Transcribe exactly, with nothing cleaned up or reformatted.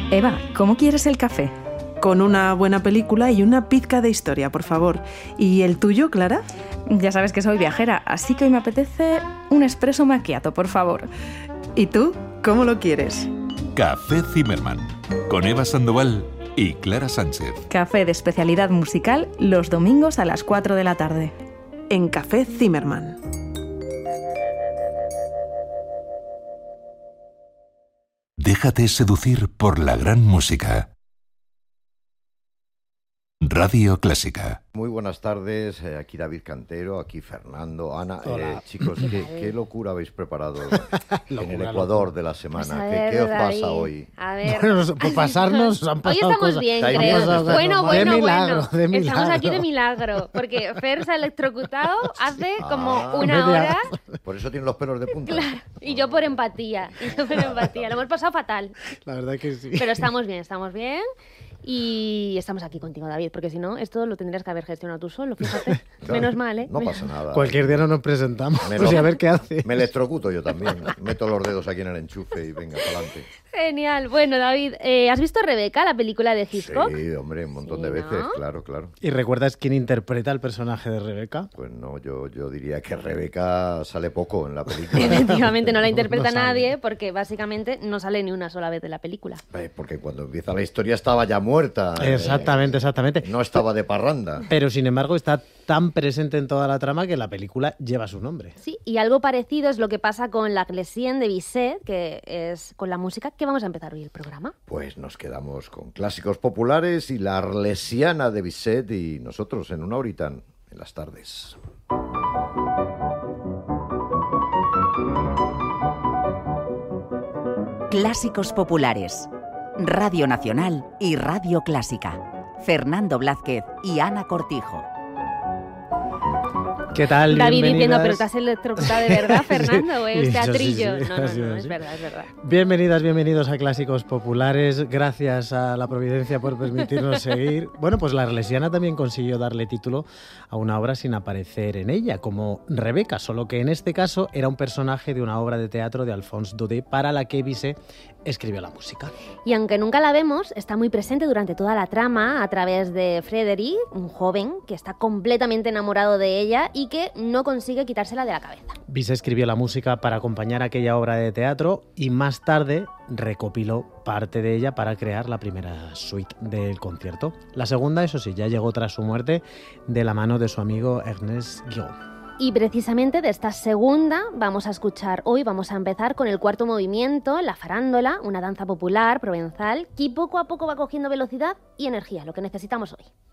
Eva, ¿cómo quieres el café? Con una buena película y una pizca de historia, por favor. ¿Y el tuyo, Clara? Ya sabes que soy viajera, así que hoy me apetece un espresso macchiato, por favor. ¿Y tú? ¿Cómo lo quieres? Café Zimmermann, con Eva Sandoval y Clara Sánchez. Café de especialidad musical los domingos a las cuatro de la tarde. En Café Zimmermann. Déjate seducir por la gran música. Radio Clásica. Muy buenas tardes, eh, aquí David Cantero, aquí Fernando, Ana. Eh, chicos, ¿qué, ¿qué locura habéis preparado en el Ecuador de la semana? Pues ¿Qué, ver, ¿Qué os David, pasa hoy? A ver. Bueno, por pasarnos nos han pasado Hoy estamos cosas. bien, Hay creo. cosas de Bueno, normal. bueno, De milagro, bueno. de milagro. Estamos aquí de milagro, porque Fer se ha electrocutado hace como Ah. una Media hora. Por eso tienen los pelos de punta. Claro, y yo por empatía, y yo por empatía. Lo hemos pasado fatal, La verdad que sí. pero estamos bien, estamos bien. Y estamos aquí contigo, David, porque si no, esto lo tendrías que haber gestionado tú solo, fíjate. Claro, Menos mal, ¿eh? No pasa nada. Cualquier día no nos presentamos. Me Pues lo- y a ver qué hace. Me electrocuto yo también. Meto los dedos aquí en el enchufe y venga, para adelante. Genial. Bueno, David, eh, ¿has visto Rebeca, la película de Hitchcock? Sí, hombre, un montón Sí, de ¿no? veces, claro, claro. ¿Y recuerdas quién interpreta el personaje de Rebeca? Pues no, yo, yo diría que Rebeca sale poco en la película. Efectivamente, no la No- interpreta no sale. nadie, porque básicamente no sale ni una sola vez de la película. Eh, Porque cuando empieza la historia estaba ya muerta. eh, Exactamente, exactamente. No estaba de parranda. Pero sin embargo está tan presente en toda la trama que la película lleva su nombre. Sí, y algo parecido es lo que pasa con La Glessienne de Bizet, que es con la música que vamos a empezar hoy el programa. Pues nos quedamos con clásicos populares y la Arlesiana de Bizet y nosotros en una horita en las tardes. Clásicos populares. Radio Nacional y Radio Clásica. Fernando Blázquez y Ana Cortijo. ¿Qué tal? David diciendo, Bienvenidas. pero te has electrocutado de verdad, Fernando, o es Eso sí, teatrillo. sí, No, no, ha sido no, así. es verdad, es verdad. Bienvenidas, bienvenidos a Clásicos Populares. Gracias a la Providencia por permitirnos seguir. Bueno, pues la Arlesiana también consiguió darle título a una obra sin aparecer en ella, como Rebeca, solo que en este caso era un personaje de una obra de teatro de Alphonse Daudet para la que Bizet escribió la música. Y aunque nunca la vemos, está muy presente durante toda la trama a través de Frédéric, un joven que está completamente enamorado de ella y que no consigue quitársela de la cabeza. Bizet escribió la música para acompañar aquella obra de teatro y más tarde recopiló parte de ella para crear la primera suite del concierto. La segunda, eso sí, ya llegó tras su muerte de la mano de su amigo Ernest Guillaume. Y precisamente de esta segunda vamos a escuchar hoy, vamos a empezar con el cuarto movimiento, la farándola, una danza popular provenzal que poco a poco va cogiendo velocidad y energía, lo que necesitamos hoy.